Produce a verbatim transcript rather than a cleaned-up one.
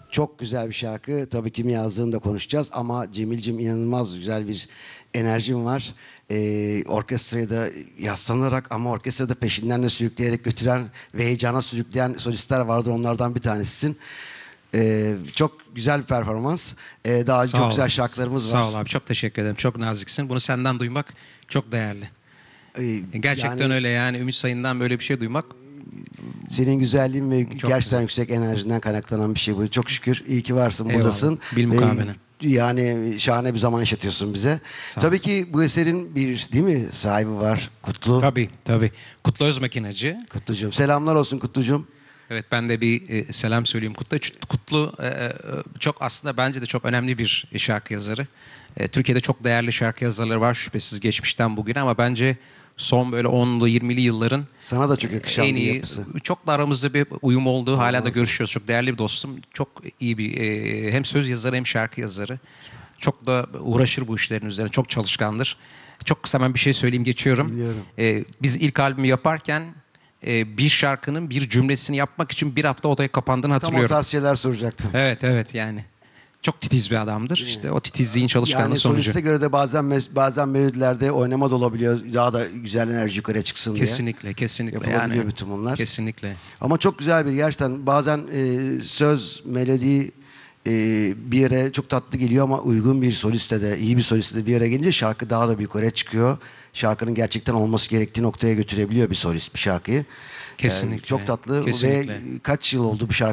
Çok güzel bir şarkı. Tabii kimi yazdığını da konuşacağız ama Cemil'cim inanılmaz güzel bir enerjim var. Ee, orkestrayı da yaslanarak ama orkestrada peşinden de sürükleyerek götüren ve heyecana sürükleyen solistler vardır. Onlardan bir tanesisin. Ee, çok güzel bir performans. Ee, daha Sağ çok ol. güzel şarkılarımız var. Sağ ol abi. Çok teşekkür ederim. Çok naziksin. Bunu senden duymak çok değerli. Ee, Gerçekten yani öyle yani. Ümit Sayın'dan böyle bir şey duymak senin güzelliğin ve gerçekten güzel. yüksek enerjinden kaynaklanan bir şey bu. Çok şükür. İyi ki varsın, Eyvallah. buradasın. Bilmukabele. Ve yani şahane bir zaman yaşatıyorsun bize. Sağ ol. Tabii ki bu eserin bir değil mi sahibi var, Kutlu. Tabii tabii. Kutlu Özmakinacı. Kutlucuğum. Selamlar olsun Kutlucuğum. Evet, ben de bir e, selam söyleyeyim Kutlu'ya. Çünkü Kutlu e, e, çok aslında bence de çok önemli bir şarkı yazarı. E, Türkiye'de çok değerli şarkı yazarları var şüphesiz geçmişten bugüne ama bence son böyle onlu yirmili yılların Sana da çok yakışan en bir iyi, yapısı. çok da aramızda bir uyum olduğu, hala da Olmaz mı? görüşüyoruz. Çok değerli bir dostum. Çok iyi bir e, hem söz yazarı hem şarkı yazarı. Çok da uğraşır bu işlerin üzerine. Çok çalışkandır. Çok kısa ben bir şey söyleyeyim, geçiyorum. Dinliyorum. E, biz ilk albümü yaparken e, bir şarkının bir cümlesini yapmak için bir hafta odaya kapandığını Tam o hatırlıyorum. tarz şeyler soracaktım. Evet evet yani. Çok titiz bir adamdır. İşte o titizliğin çalışkanlığı Yani sonucu. soliste göre de bazen me- bazen melodilerde oynama da olabiliyor. Daha da güzel enerji yukarıya çıksın diye. Kesinlikle kesinlikle. Yapılabiliyor Yani, bütün bunlar. Kesinlikle. Ama çok güzel bir gerçekten bazen e, söz, melodi e, bir yere çok tatlı geliyor ama uygun bir soliste de iyi bir soliste de bir yere gelince şarkı daha da bir yukarıya çıkıyor. Şarkının gerçekten olması gerektiği noktaya götürebiliyor bir solist bir şarkıyı. Kesinlikle. E, çok tatlı Kesinlikle. ve kaç yıl oldu bu şarkı